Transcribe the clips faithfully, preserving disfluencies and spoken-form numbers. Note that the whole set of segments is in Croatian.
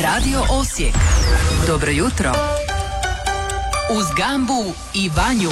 Radio Osijek. Dobro jutro. Uz Gambu i Vanju.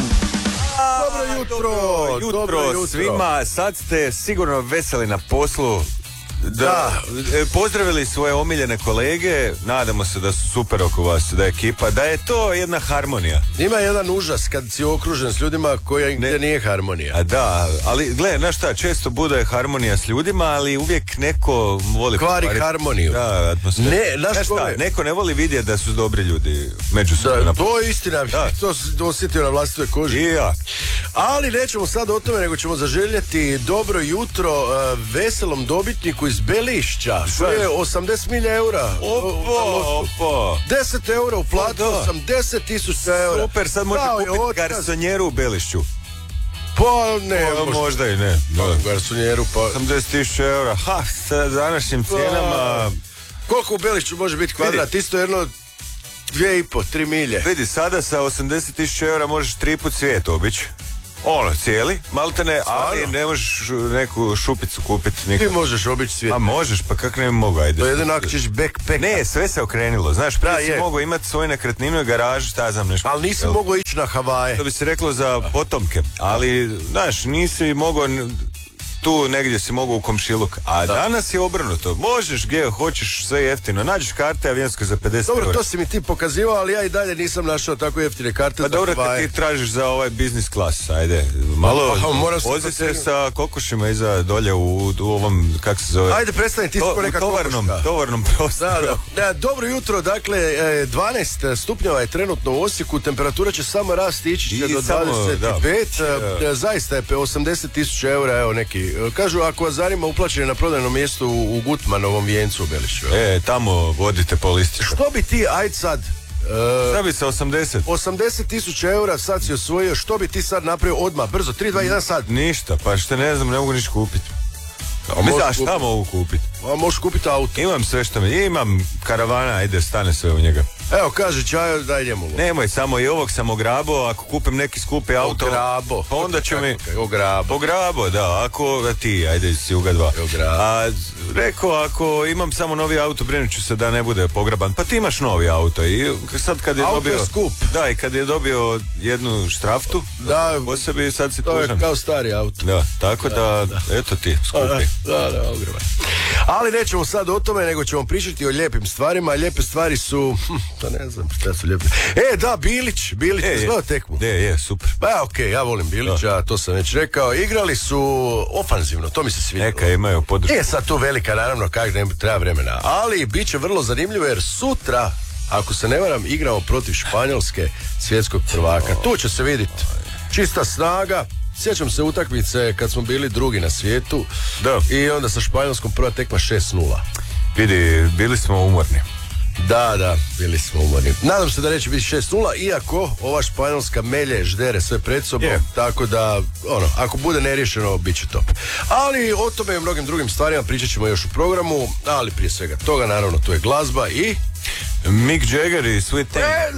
Dobro jutro, jutro, dobro jutro svima, sad ste sigurno veseli na poslu. Da, da. Pozdravili svoje omiljene kolege, nadamo se da su super oko vas, da je ekipa, da je to jedna harmonija. Ima jedan užas kad si okružen s ljudima koja ne, nije harmonija. A da, ali gle, znaš šta, često bude harmonija s ljudima, ali uvijek neko voli kvari pokvariti. harmoniju. Da, atmosfera. Ne, znaš šta, neko ne voli vidjeti da su dobri ljudi međusobno. Da, to je istina, da. To se osjetio na vlastitoj koži. I ja. Ali nećemo sad o tome, nego ćemo zaželjeti dobro jutro uh, veselom dobitniku iz Belišća. To je osamdeset milija eura. Opa, opa. deset eura uplatu, osamdeset tisuća eura. Super, sad može kupiti garsonjeru u Belišću. Pa ne, o, možda. možda i ne. Pa, garsonjeru, pa... osamdeset tisuća eura. Ha, sa današnjim cijenama... Koliko u Belišću može biti kvadrat? Vidi. Isto jedno dvije i po, tri milje. Vidi, sada sa osamdeset tisuća eura možeš tri put svijet obići. Ono, cijeli, maltene, ali ne možeš neku šupicu kupiti nikad. Ti možeš obići svijet. A možeš, pa kako ne mogu, ajde. To je jedino ako ćeš backpack. Ne, sve se okrenilo, znaš, prije da, si mogao imati svoju nekretninu i garažu, šta znam nešto. Ali nisi mogao ići na Havaje. To bi se reklo za potomke, ali, znaš, nisi mogao... Tu negdje si mogu u komšiluk, a da. Danas je obrnuto. Možeš gdje hoćeš, sve jeftino. Nađeš karte avionske za pedeset eura. Dobro, to si mi ti pokazivao, ali ja i dalje nisam našao tako jeftine karte. Pa dobro, kad ti tražiš za ovaj business class, ajde. Malo, vozi se sa kokošima iza dolje u, u ovom, kak se zove? Ajde, prestani, ti to, si neka tovarnom, kokoška. Tovarnom prostoru. Da, da. Da, dobro jutro, dakle, dvanaest stupnjeva je trenutno u Osijeku, temperatura će samo rasti, ići će do dvadeset pet. Da. Zaista je osamdeset tisuća eura, evo neki. Kažu, ako vas zanima, uplaćen je na prodajnom mjestu u Gutmanovom vijencu u Belišću. E, tamo vodite po listi. Što bi ti, ajde sad... Uh, šta bi se osamdeset? osamdeset tisuća eura sad si osvojio, što bi ti sad napravio odmah, brzo, tri, dva, jedan sad? Ništa, pa što ne znam, ne mogu ništa kupiti. Mislim, a šta mogu kupiti? A možeš kupiti auto. Imam sve što mi, imam karavana, ajde, stane sve u njega. Evo, kaže Čajo, daj njemu. Nemoj, samo i ovog sam ograbo, ako kupim neki skupi auto... Ograbo. Pa onda će mi... Ograbo. Ograbo, da, ako ti, ajde, si uga dva. Ograbo. A rekao, ako imam samo novi auto, brinut ću se da ne bude pograban. Pa ti imaš novi auto i sad kad je auto dobio... je skup. Da, i kad je dobio jednu štraftu, da, po sebi sad si to tužan. To je kao stari auto. Da, tako da, da, da. Eto ti, skupi. Da, da, da, ogroman. Ali nećemo sad o tome, nego ćemo pričati o lijepim stvarima. Lijepe stvari su, hm, to ne znam šta su lijepe. E, da, Bilić, Bilić, e, je tekmu. Je, je, super. Pa, okej, okay, ja volim Bilića, da. To sam već rekao. Igrali su ofanzivno, to mi se svidjelo. Neka imaju podršku. E, sad tu velika, naravno, kak ne treba vremena. Ali bit će vrlo zanimljivo, jer sutra, ako se ne varam, igramo protiv Španjolske svjetskog prvaka. Oh. Tu će se vidjeti čista snaga. Sjećam se utakmice kad smo bili drugi na svijetu. Da. I onda sa Španjolskom prva tekma šest nula. Vidi, bili smo umorni. Da, da, bili smo umorni. Nadam se da neće biti šest nula, iako ova Španjolska melje, ždere sve pred sobom, yeah. Tako da, ono, ako bude neriješeno, bit će top. Ali o tome i o mnogim drugim stvarima pričat ćemo još u programu, ali prije svega toga, naravno, tu je glazba i... Mick Jagger i Sweet Thing.